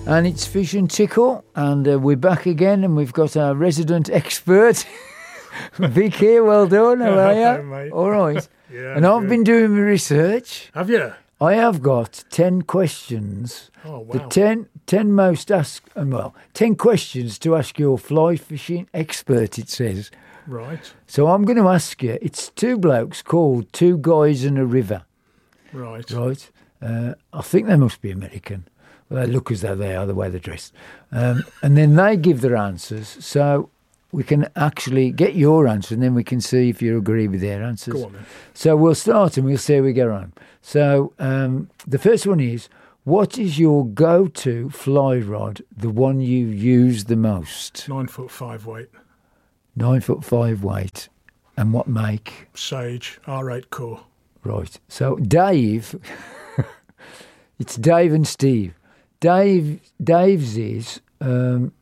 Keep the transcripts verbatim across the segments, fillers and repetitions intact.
And it's Fish and Tickle, and uh, we're back again, and we've got our resident expert, Vic here. Well done, how are you? Hello, mate. All right. Yeah, and I've good. been doing my research. Have you? I have got ten questions. Oh, wow. The ten, ten most ask, um, well, ten questions to ask your fly fishing expert, it says. Right, So I'm going to ask you, it's two blokes called Two Guys and a River, right. right? Uh, I think they must be American. Well, they look as though they are, the way they're dressed. Um, and then they give their answers, so we can actually get your answer, and then we can see if you agree with their answers. Go on then. So we'll start and we'll see how we get on. So um, the first one is, what is your go-to fly rod, the one you use the most? Nine foot five weight. Nine foot five weight. And what make? Sage, R eight core. Right. So Dave, it's Dave and Steve. Dave, Dave's is, um,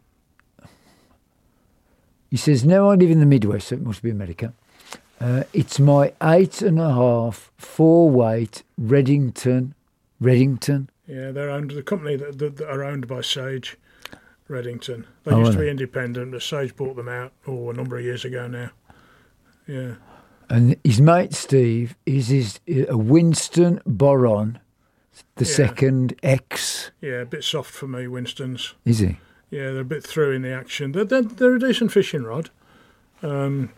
he says, now I live in the Midwest, so it must be America. Uh, it's my eight and a half, four weight Reddington, Reddington. Yeah, they're owned, the company that, that, that are owned by Sage, Reddington. They Oh, used are to be they? independent, but Sage bought them out, oh, a number of years ago now. Yeah. And his mate Steve is his, a Winston Boron, the Yeah. second X, Yeah, a bit soft for me, Winston's. is he? Yeah, they're a bit through in the action. They're, they're, they're a decent fishing rod. Um,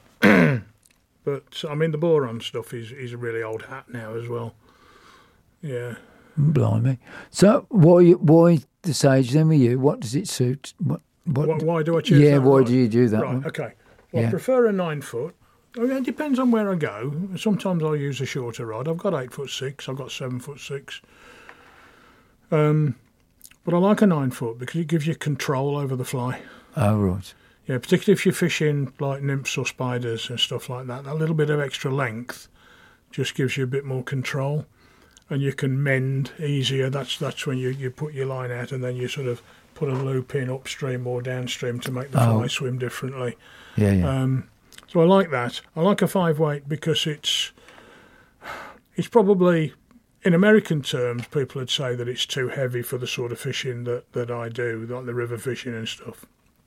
but, I mean, the boron stuff is, is a really old hat now as well. Yeah. Blimey. So why why the Sage then with you? What does it suit? What, what, Why, why do I choose yeah, that why rod? do you do that Right, one? okay. Well, Yeah. I prefer a nine foot. I mean, it depends on where I go. Sometimes I'll use a shorter rod. I've got eight foot six. I've got seven foot six. Um, but I like a nine foot because it gives you control over the fly. Oh, right. Yeah, particularly if you're fishing like nymphs or spiders and stuff like that. That little bit of extra length just gives you a bit more control, and you can mend easier. That's that's when you, you put your line out and then you sort of put a loop in upstream or downstream to make the Oh. fly swim differently. Yeah, yeah. Um, so I like that. I like a five weight because it's it's probably, in American terms, people would say that it's too heavy for the sort of fishing that, that I do, like the river fishing and stuff.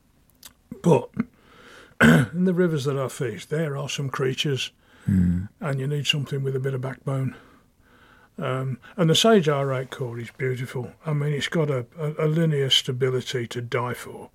But in the rivers that I fish, there are some creatures, Mm. and you need something with a bit of backbone. Um, and the Sage R eight core is beautiful. I mean, it's got a, a, a linear stability to die for,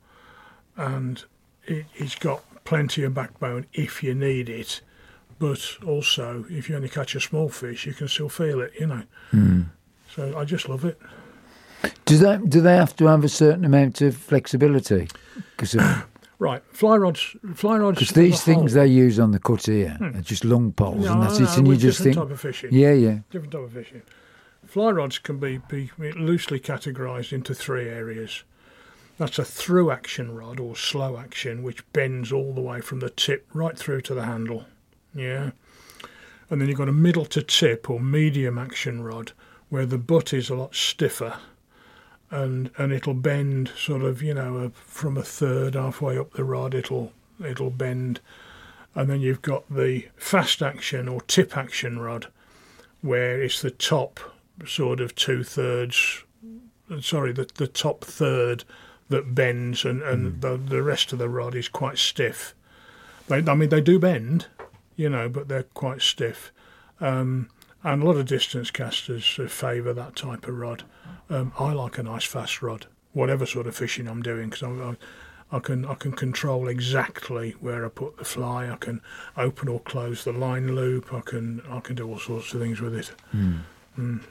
and it, it's got plenty of backbone if you need it. But also, if you only catch a small fish, you can still feel it, you know. Mm. So I just love it. Do they do they have to have a certain amount of flexibility? Because Right, fly rods, fly rods. as these a things whole- they use on the cutter here are just long poles, No, and that's no, it. And you with just different think, type of fishing. yeah, yeah, Different type of fishing. Fly rods can be, be loosely categorised into three areas. That's a through action rod or slow action, which bends all the way from the tip right through to the handle. Yeah. And then you've got a middle to tip or medium action rod, where the butt is a lot stiffer, and and it'll bend sort of, you know, a, from a third halfway up the rod, it'll it'll bend. And then you've got the fast action or tip action rod, where it's the top sort of two thirds, sorry, the, the top third that bends, and, and mm. the, the rest of the rod is quite stiff. They, I mean, they do bend, you know, but they're quite stiff. Um, and a lot of distance casters favour that type of rod. Um, I like a nice fast rod, whatever sort of fishing I'm doing, because I, I can I can control exactly where I put the fly. I can open or close the line loop. I can I can do all sorts of things with it. Mm. Mm.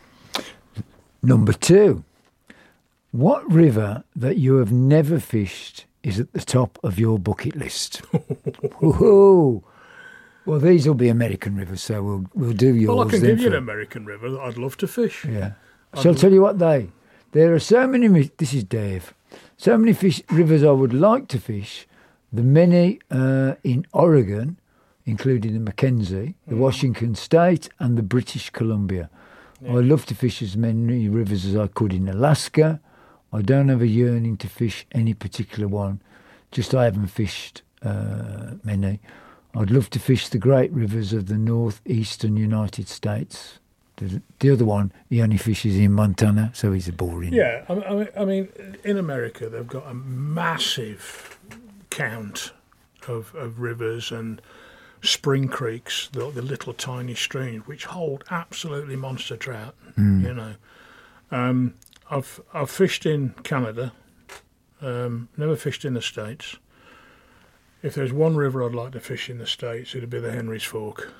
Number two, what river that you have never fished is at the top of your bucket list? Woohoo! Well, these will be American rivers, so we'll we'll do yours. Well, I can then give you an for- American river that I'd love to fish. Yeah. I'd So I'll lo- tell you what, they there are so many. mi- This is Dave. So many fish rivers I would like to fish. The many uh, in Oregon, including the Mackenzie, the Mm. Washington State, and the British Columbia. Yeah. I love to fish as many rivers as I could in Alaska. I don't have a yearning to fish any particular one. Just I haven't fished uh, many. I'd love to fish the great rivers of the northeastern United States, The, the other one, he only fishes in Montana, so he's a boring. Yeah, I mean, I mean, in America, they've got a massive count of, of rivers and spring creeks, the, the little tiny streams, which hold absolutely monster trout. Mm. You know, um, I've I've fished in Canada, um, never fished in the States. If there's one river I'd like to fish in the States, it'd be the Henry's Fork.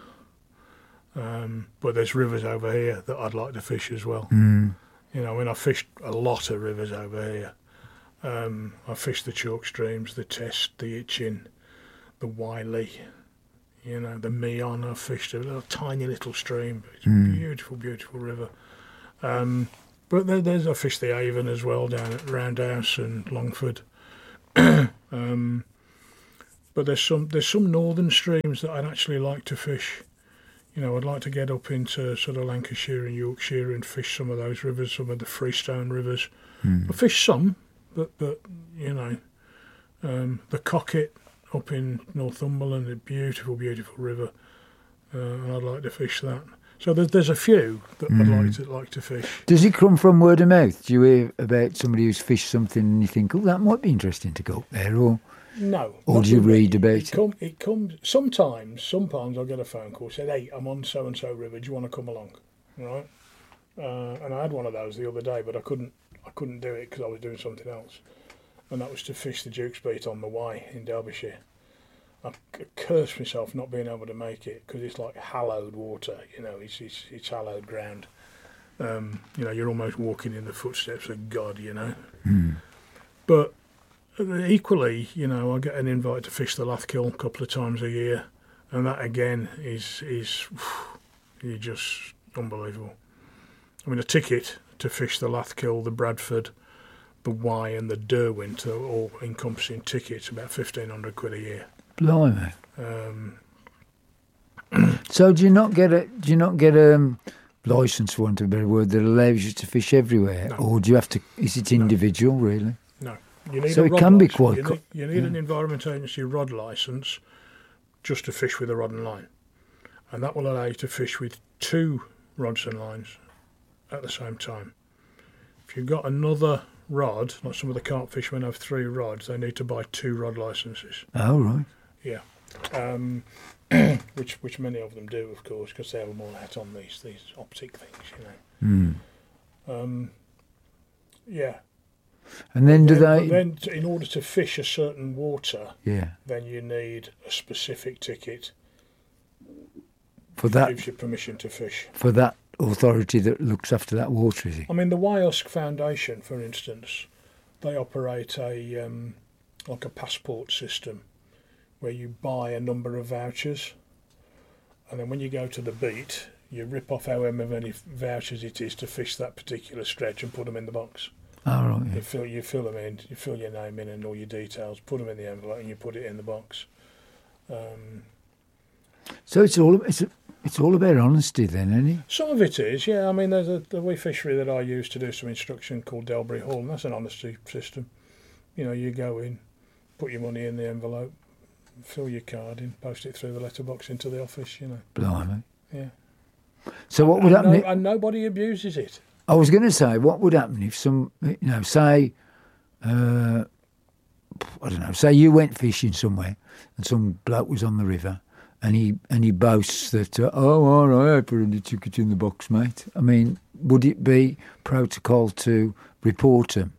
Um, but there's rivers over here that I'd like to fish as well. Mm. You know, I mean, I've fished a lot of rivers over here. Um, I've fished the chalk streams, the Test, the Itchin, the Wiley, you know, the Meon. I've fished a little tiny little stream. It's Mm. a beautiful, beautiful river. Um, but there, there's I fished the Avon as well down at Roundhouse and Longford. um, but there's some there's some northern streams that I'd actually like to fish. You know, I'd like to get up into sort of Lancashire and Yorkshire and fish some of those rivers, some of the Freestone rivers. Mm. I fish some, but, but you know, um, the Cocket up in Northumberland, a beautiful, beautiful river, uh, and I'd like to fish that. So there's, there's a few that mm. I'd like to like to fish. Does it come from word of mouth? Do you hear about somebody who's fished something and you think, oh, that might be interesting to go up there, or... No. Or do you read me. about it? it? Come, it comes sometimes. Sometimes I'll get a phone call. Said, "Hey, I'm on so and so river. Do you want to come along?" Right. Uh, and I had one of those the other day, but I couldn't. I couldn't do it because I was doing something else, and that was to fish the Duke's Beat on the Wye in Derbyshire. I c- cursed myself not being able to make it because it's like hallowed water. You know, it's it's, it's hallowed ground. Um, you know, you're almost walking in the footsteps of God. You know, Mm. but. Equally, you know, I get an invite to fish the Lathkill a couple of times a year, and that again is is you just unbelievable. I mean, a ticket to fish the Lathkill, the Bradford, the Wye, and the Derwent, are all encompassing tickets, about fifteen hundred quid a year. Blimey. Um, So do you not get a do you not get a um, license, for want of a better word, that allows you to fish everywhere, No. or do you have to? Is it individual, no. really? no, you need So a it rod can be license. quite You co- need, you need yeah. an Environment Agency rod license just to fish with a rod and line, and that will allow you to fish with two rods and lines at the same time. If you've got another rod, like some of the carp fishermen have three rods, they need to buy two rod licenses. Oh, right. Yeah, um, which which many of them do, of course, because they have them all out on these these optic things, you know. Mm. Um, yeah. And then do Then, they? but then, t- in order to fish a certain water, Yeah. then you need a specific ticket For that that, gives you permission to fish. for that authority that looks after that water, is it? I mean, the Wyosk Foundation, for instance, they operate a um, like a passport system where you buy a number of vouchers, and then when you go to the beat, you rip off however many vouchers it is to fish that particular stretch and put them in the box. Oh, right. Yeah. You fill you fill them in, you fill your name in and all your details, put them in the envelope, and you put it in the box. Um, So it's all it's it's all about honesty, then, isn't it? Some of it is, yeah. I mean, there's a the wee fishery that I use to do some instruction called Delbury Hall, and that's an honesty system. You know, you go in, put your money in the envelope, fill your card in, post it through the letterbox into the office, you know. Blimey. Yeah. So what would and, happen? no, if- and nobody abuses it. I was going to say, what would happen if some, you know, say, uh, I don't know, say you went fishing somewhere and some bloke was on the river and he and he boasts that, uh, oh, all right, I put in the ticket in the box, mate. I mean, would it be protocol to report him?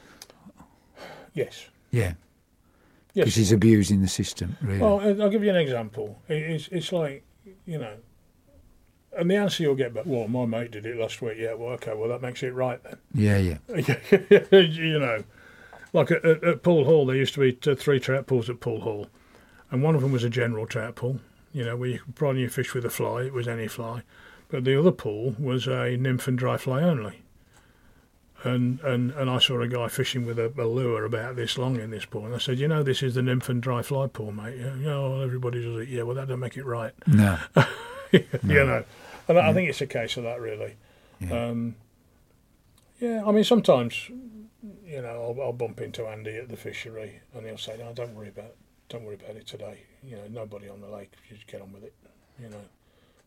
Yes. Yeah, Yes. because he's abusing the system, really. Well, I'll give you an example. It- It's, it's like, you know, and the answer you'll get back, well, my mate did it last week. Yeah, well, okay, well, that makes it right then. Yeah, yeah. You know, like at, at, at Pool Hall, there used to be t- three trout pools at Pool Hall, and one of them was a general trout pool, you know, where you could probably fish with a fly, it was any fly, but the other pool was a nymph and dry fly only. And and, and I saw a guy fishing with a, a lure about this long in this pool, and I said, you know, this is the nymph and dry fly pool, mate. Yeah, you know, well, everybody does it. Yeah, well, that don't make it right. No. You No. know, and I I think it's a case of that, really. Yeah. Um, yeah, I mean, sometimes, you know, I'll, I'll bump into Andy at the fishery, and he'll say, "No, don't worry about, don't worry about it today. You know, nobody on the lake. You just get on with it. You know,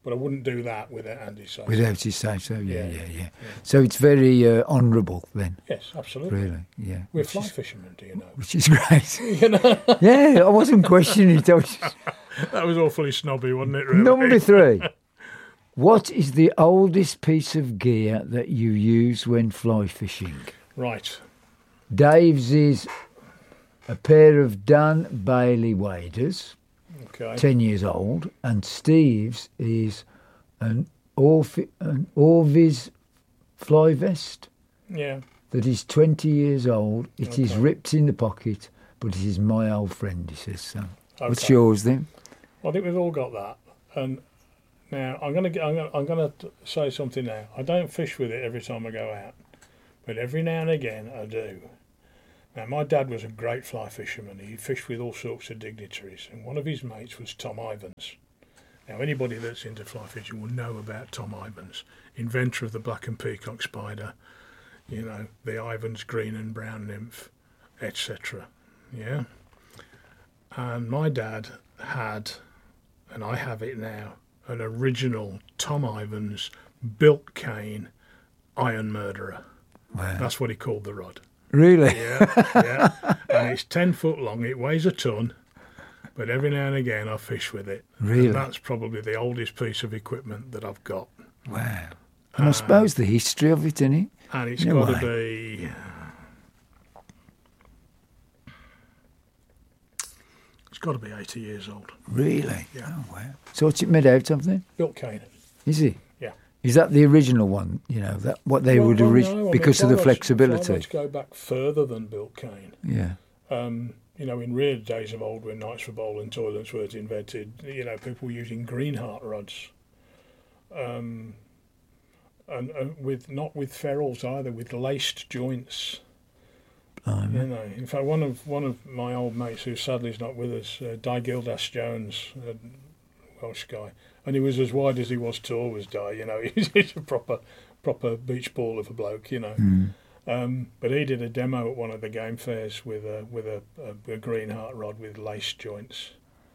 But I wouldn't do that without Andy say Without his say so, yeah, Yeah, yeah, yeah. yeah. So it's very uh, honourable then, Yes, absolutely. really, yeah. We're Which fly is- fishermen, do you know? Which is great. you know? Yeah, I wasn't questioning it. I was just... That was awfully snobby, wasn't it, really? Number three. What is the oldest piece of gear that you use when fly fishing? Right. Dave's is a pair of Dan Bailey waders, Okay. ten years old, and Steve's is an, Orfi, an Orvis fly vest Yeah. that is twenty years old. It is Okay. ripped in the pocket, but it is my old friend, he says so. What's Okay. yours then? I think we've all got that. And now I'm going to I'm going I'm going to say something now. I don't fish with it every time I go out, but every now and again I do. Now my dad was a great fly fisherman. He fished with all sorts of dignitaries, and one of his mates was Tom Ivans. Now anybody that's into fly fishing will know about Tom Ivans, inventor of the black and peacock spider, you know, the Ivans green and brown nymph, et cetera. Yeah. And my dad had, and I have it now, an original Tom Ivans built cane iron murderer. Wow. That's what he called the rod. Really? Yeah, yeah. And it's ten foot long. It weighs a ton. But every now and again I fish with it. Really? And that's probably the oldest piece of equipment that I've got. Wow. And I suppose the history of it, isn't it? And it's In a got to way. be... It's got to be eighty years old. Really? Yeah. Oh, wow. So what's it made out of then? Built cane. Is it? Yeah. Is that the original one? You know, that what they Well, would well, originally, no, I mean, because of the fly rods- flexibility. Fly rods go back further than built cane. Yeah. Um, you know, in real days of old, when knights for bowling toilets weren't invented, you know, people were using greenheart rods, um, and, and with not with ferrules either, with laced joints. Blimey. You know, in fact, one of one of my old mates, who sadly is not with us, uh, Di Gildas Jones, a Welsh guy, and he was as wide as he was tall, was Di. You know, he's, he's a proper proper beach ball of a bloke. You know. Mm. Um, but he did a demo at one of the game fairs with a with a, a, a greenheart rod with lace joints,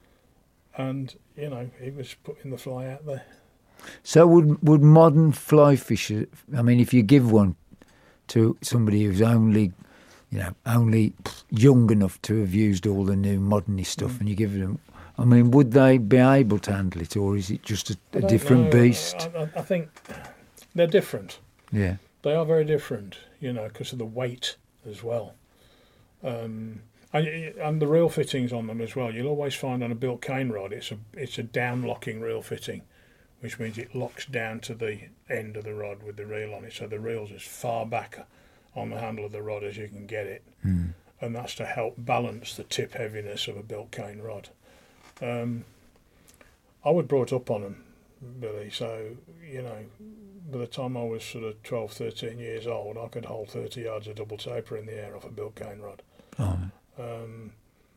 and you know he was putting the fly out there. So would would modern fly fishers? I mean, if you give one to somebody who's only, you know, only young enough to have used all the new modern stuff, Mm. and you give them, I mean, would they be able to handle it, or is it just a, I a don't different know. beast? I, I, I think they're different. Yeah. They are very different, you know, because of the weight as well. Um, and, and the reel fittings on them as well. You'll always find on a built cane rod, it's a it's a down locking reel fitting, which means it locks down to the end of the rod with the reel on it. So the reel's as far back on the handle of the rod as you can get it. Mm. And that's to help balance the tip heaviness of a built cane rod. Um, I was brought up on them, Billy, so, you know, by the time I was sort of twelve, thirteen years old, I could hold thirty yards of double taper in the air off a built cane rod. Oh. Um,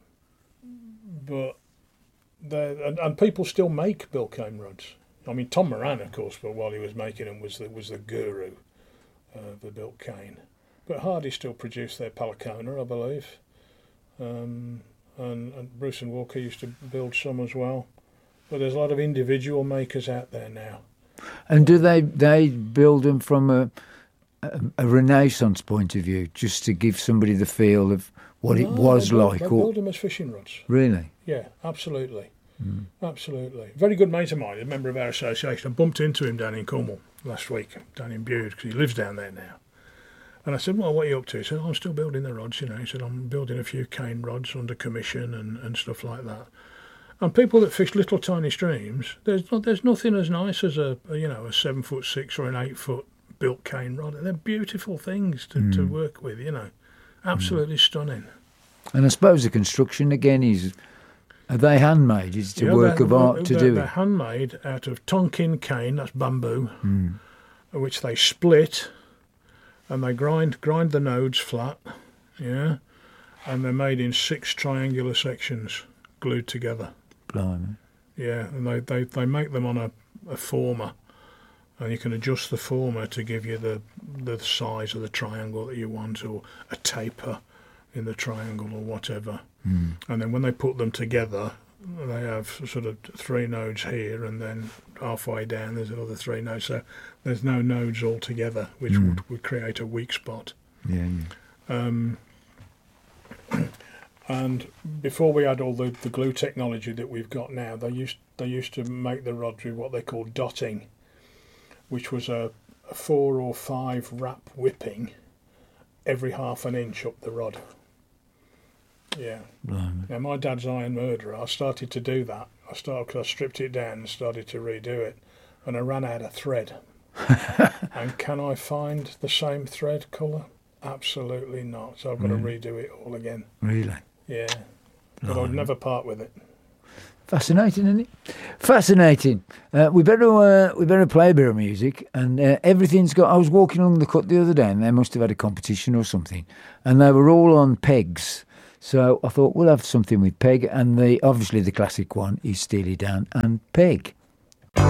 but they and, and people still make built cane rods. I mean, Tom Moran, of course, but while he was making them, was the, was the guru of the built cane. But Hardy still produced their Palacona, I believe. Um, and, and Bruce and Walker used to build some as well. But there's a lot of individual makers out there now. And do they they build them from a, a a Renaissance point of view, just to give somebody the feel of what it No, was they build, like? They Or build them as fishing rods. really? Yeah, absolutely. Mm. Absolutely. Very good mate of mine, a member of our association. I bumped into him down in Cornwall last week, down in Bude, because he lives down there now. And I said, well, what are you up to? He said, oh, I'm still building the rods, you know. He said, I'm building a few cane rods under commission and, and stuff like that. And people that fish little tiny streams, there's not, there's nothing as nice as a, a you know a seven foot six or an eight foot built cane rod. They're beautiful things to, Mm. to work with, you know, absolutely stunning. And I suppose the construction again is, are they handmade? Is it a Yeah, work they're- of art to they're, do They're it? handmade out of Tonkin cane, that's bamboo, Mm. which they split, and they grind grind the nodes flat, yeah, and they're made in six triangular sections glued together. Blimey. Yeah, and they, they, they make them on a, a former, and you can adjust the former to give you the the size of the triangle that you want, or a taper in the triangle or whatever. Mm. And then when they put them together, they have sort of three nodes here, and then halfway down there's another three nodes. So there's no nodes altogether, which Mm. would, would create a weak spot. Yeah, yeah. Um, and before we had all the, the glue technology that we've got now, they used they used to make the rods with what they call dotting, which was a, a four or five wrap whipping every half an inch up the rod. Yeah. Blimey. Now my dad's Iron Murderer, I started to do that. I started because I stripped it down and started to redo it, and I ran out of thread. And can I find the same thread colour? Absolutely not. So I've got Mm. to redo it all again. Really? Yeah. But Blimey. I'd never part with it. Fascinating, isn't it? Fascinating. Uh, we better uh, we better play a bit of music, and uh, everything's got. I was walking along the cut the other day, and they must have had a competition or something, and they were all on pegs. So I thought we'll have something with peg, and the obviously the classic one is Steely Dan and Peg.